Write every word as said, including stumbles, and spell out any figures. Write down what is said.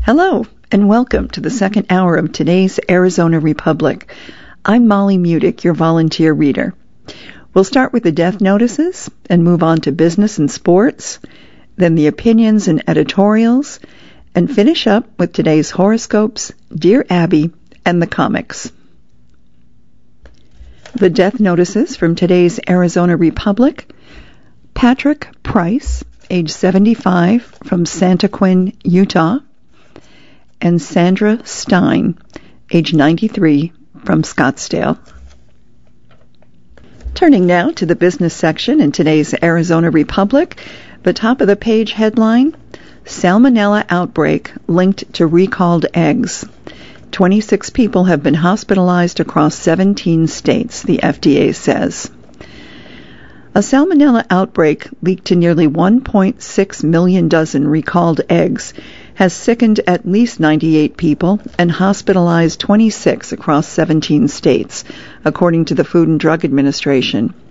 Hello, and welcome to the second hour of today's Arizona Republic. I'm Molly Mudick, your volunteer reader. We'll start with the death notices and move on to business and sports, then the opinions and editorials, and finish up with today's horoscopes, Dear Abby, and the comics. The death notices from today's Arizona Republic: Patrick Price, age seventy-five, from Santaquin, Utah, and Sandra Stein, age ninety-three, from Scottsdale. Turning now to the business section in today's Arizona Republic, the top of the page headline: Salmonella outbreak linked to recalled eggs. twenty-six people have been hospitalized across seventeen states, the F D A says. A salmonella outbreak leaked to nearly one point six million dozen recalled eggs has sickened at least ninety-eight people and hospitalized twenty-six across seventeen states, according to the Food and Drug Administration.